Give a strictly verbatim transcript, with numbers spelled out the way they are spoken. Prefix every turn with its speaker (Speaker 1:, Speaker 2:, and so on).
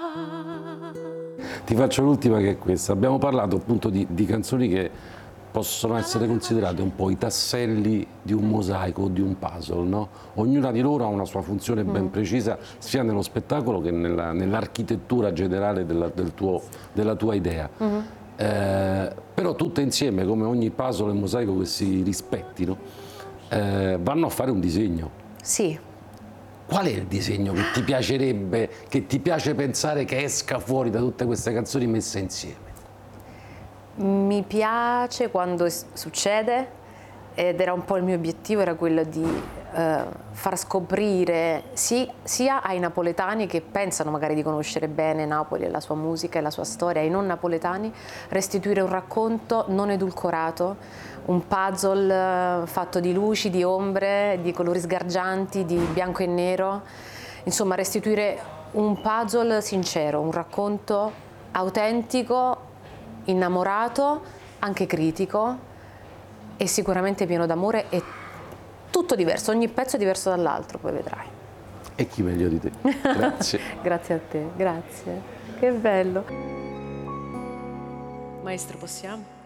Speaker 1: Ti faccio l'ultima, che è questa. Abbiamo parlato appunto di, di canzoni che possono essere considerate un po' i tasselli di un mosaico, di un puzzle, no? Ognuna di loro ha una sua funzione ben
Speaker 2: Mm.
Speaker 1: precisa, sia nello spettacolo che nella, nell'architettura generale della, del tuo, della tua idea.
Speaker 2: Mm-hmm.
Speaker 1: Eh, però tutte insieme, come ogni puzzle e mosaico che si rispettino, eh, vanno a fare un disegno.
Speaker 2: Sì.
Speaker 1: Qual è il disegno che ti piacerebbe, che ti piace pensare che esca fuori da tutte queste canzoni messe insieme?
Speaker 2: Mi piace quando succede, ed era un po' il mio obiettivo, era quello di eh, far scoprire sì, sia ai napoletani che pensano magari di conoscere bene Napoli e la sua musica e la sua storia, ai non napoletani, restituire un racconto non edulcorato, un puzzle fatto di luci, di ombre, di colori sgargianti, di bianco e nero, insomma restituire un puzzle sincero, un racconto autentico, innamorato, anche critico e sicuramente pieno d'amore, e tutto diverso, ogni pezzo è diverso dall'altro, poi vedrai.
Speaker 1: E chi meglio di te. Grazie.
Speaker 2: Grazie a te, grazie. Che bello. Maestro, possiamo?